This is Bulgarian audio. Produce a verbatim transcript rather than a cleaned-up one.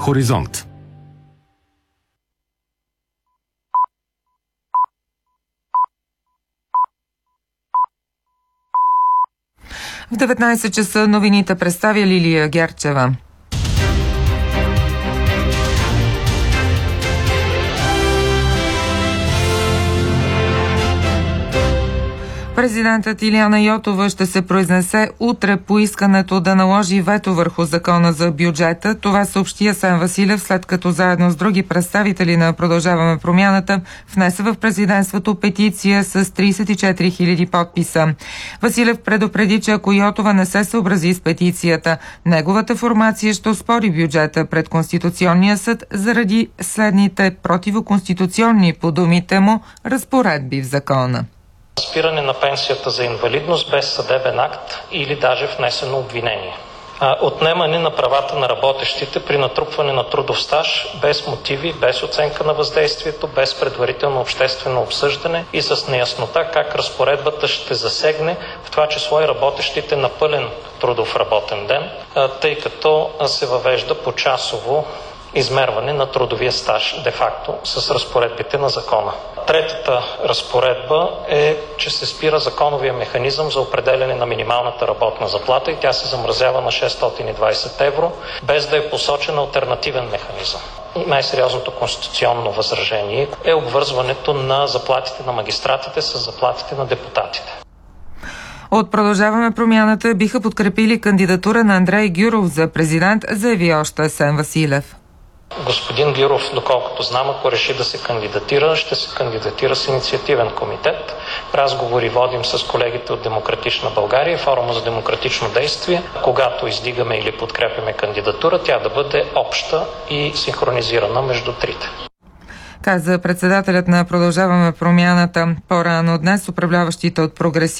Хоризонт. В деветнайсет часа новините представя Лилия Герчева. Президентът Илияна Йотова ще се произнесе утре по искането да наложи вето върху закона за бюджета. Това съобщи Асен Василев, след като заедно с други представители на Продължаваме промяната внесе в президентството петиция с трийсет и четири хиляди подписа. Василев предупреди, че ако Йотова не се съобрази с петицията, неговата формация ще оспори бюджета пред Конституционния съд заради следните противоконституционни, по думите му, разпоредби в закона. Спиране на пенсията за инвалидност без съдебен акт или даже внесено обвинение. Отнемане на правата на работещите при натрупване на трудов стаж без мотиви, без оценка на въздействието, без предварително обществено обсъждане и с неяснота как разпоредбата ще засегне, в това число и работещите на пълен трудов работен ден, тъй като се въвежда почасово измерване на трудовия стаж де-факто с разпоредбите на закона. Третата разпоредба е, че се спира законовия механизъм за определяне на минималната работна заплата и тя се замразява на шестстотин и двайсет евро, без да е посочен алтернативен механизъм. И най-сериозното конституционно възражение е обвързването на заплатите на магистратите с заплатите на депутатите. От Продължаваме промяната биха подкрепили кандидатура на Андрей Гюров за президент, заяви още Асен Василев. Господин Гюров, доколкото знам, ако реши да се кандидатира, ще се кандидатира с инициативен комитет. Разговори водим с колегите от Демократична България и Форума за демократично действие. Когато издигаме или подкрепяме кандидатура, тя да бъде обща и синхронизирана между трите. Каза председателят на Продължаваме промяната. По-рано днес управляващите от Прогресивни